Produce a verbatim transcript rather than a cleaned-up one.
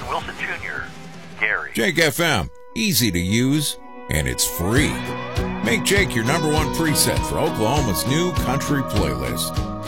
Jason Wilson Junior Gary. Jake F M, easy to use, and it's free. Make Jake your number one preset for Oklahoma's new country playlist.